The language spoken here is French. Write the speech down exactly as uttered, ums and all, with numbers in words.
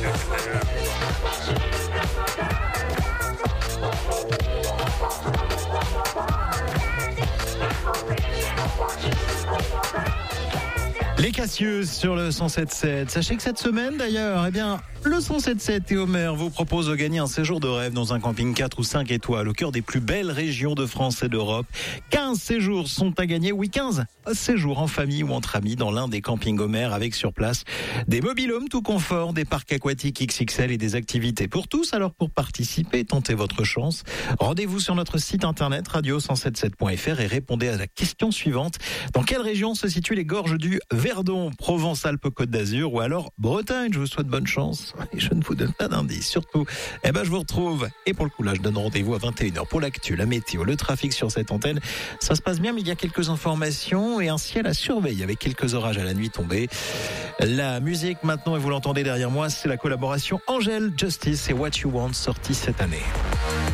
Les Cassieuses sur le cent sept sept. Sachez que cette semaine d'ailleurs, eh bien, le cent sept sept et Homer vous propose de gagner un séjour de rêve dans un camping quatre ou cinq étoiles au cœur des plus belles régions de France et d'Europe. quinze séjours sont à gagner, oui quinze séjours en famille ou entre amis dans l'un des campings Homer avec sur place des mobil-homes tout confort, des parcs aquatiques X X L et des activités pour tous. Alors pour participer, tentez votre chance. Rendez-vous sur notre site internet radio cent soixante-dix-sept point f r et répondez à la question suivante. Dans quelle région se situent les gorges du Verdon, Provence-Alpes-Côte d'Azur ou alors Bretagne? Je vous souhaite bonne chance et je ne vous donne pas d'indice. Surtout, eh ben, je vous retrouve et pour le coup là, je donne rendez-vous à vingt et une heures pour l'actu, la météo, le trafic sur cette antenne. Ça se passe bien, mais il y a quelques informations et un ciel à surveiller avec quelques orages à la nuit tombée. La musique maintenant, et vous l'entendez derrière moi, c'est la collaboration Angèle Justice et What You Want sortie cette année.